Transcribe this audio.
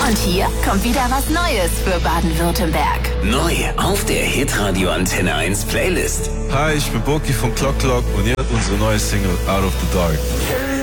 Und hier kommt wieder was Neues für Baden-Württemberg. Neu auf der Hitradio Antenne 1 Playlist. Hi, ich bin Boki von Clock Clock und ihr habt unsere neue Single Out of the Dark.